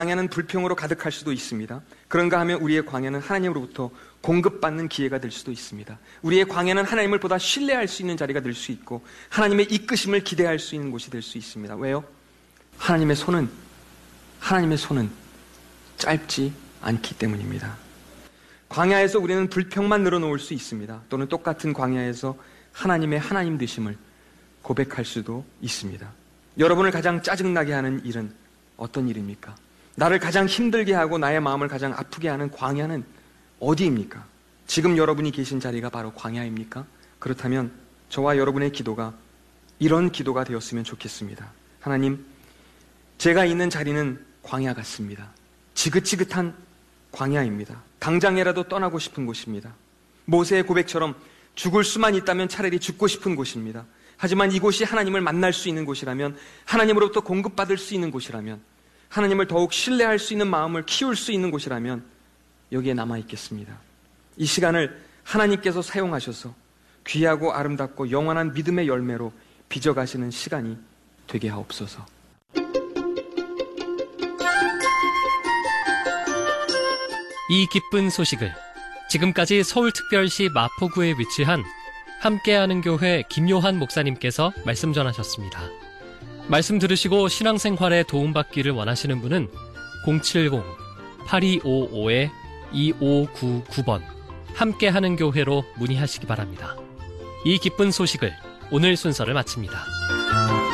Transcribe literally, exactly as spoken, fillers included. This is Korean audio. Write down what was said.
광야는 불평으로 가득할 수도 있습니다. 그런가 하면 우리의 광야는 하나님으로부터 공급받는 기회가 될 수도 있습니다. 우리의 광야는 하나님을 보다 신뢰할 수 있는 자리가 될 수 있고 하나님의 이끄심을 기대할 수 있는 곳이 될 수 있습니다. 왜요? 하나님의 손은 하나님의 손은 짧지 않기 때문입니다. 광야에서 우리는 불평만 늘어놓을 수 있습니다. 또는 똑같은 광야에서 하나님의 하나님 되심을 고백할 수도 있습니다. 여러분을 가장 짜증나게 하는 일은 어떤 일입니까? 나를 가장 힘들게 하고 나의 마음을 가장 아프게 하는 광야는 어디입니까? 지금 여러분이 계신 자리가 바로 광야입니까? 그렇다면 저와 여러분의 기도가 이런 기도가 되었으면 좋겠습니다. 하나님, 제가 있는 자리는 광야 같습니다. 지긋지긋한 광야입니다. 당장이라도 떠나고 싶은 곳입니다. 모세의 고백처럼 죽을 수만 있다면 차라리 죽고 싶은 곳입니다. 하지만 이곳이 하나님을 만날 수 있는 곳이라면, 하나님으로부터 공급받을 수 있는 곳이라면, 하나님을 더욱 신뢰할 수 있는 마음을 키울 수 있는 곳이라면 여기에 남아있겠습니다. 이 시간을 하나님께서 사용하셔서 귀하고 아름답고 영원한 믿음의 열매로 빚어가시는 시간이 되게 하옵소서. 이 기쁜 소식을 지금까지 서울특별시 마포구에 위치한 함께하는 교회 김요한 목사님께서 말씀 전하셨습니다. 말씀 들으시고 신앙생활에 도움받기를 원하시는 분은 공칠공 팔이오오 이오구구 번 함께하는 교회로 문의하시기 바랍니다. 이 기쁜 소식을 오늘 순서를 마칩니다.